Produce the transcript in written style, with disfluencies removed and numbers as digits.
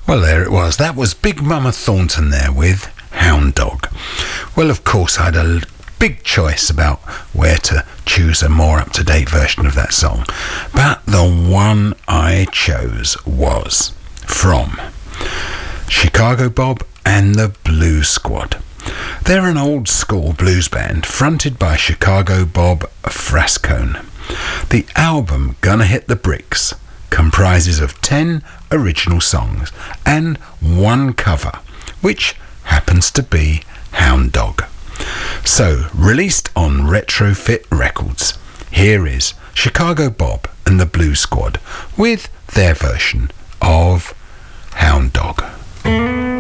Well, there it was. That was Big Mama Thornton there with Hound Dog. Well, of course, I had a big choice about where to choose a more up-to-date version of that song. But the one I chose was from Chicago Bob and the Blues Squad. They're an old-school blues band fronted by Chicago Bob Frascone. The album Gonna Hit the Bricks comprises of 10 original songs and one cover, which happens to be Hound Dog. So, released on Retrofit Records, here is Chicago Bob and the Blues Squad with their version of Hound Dog.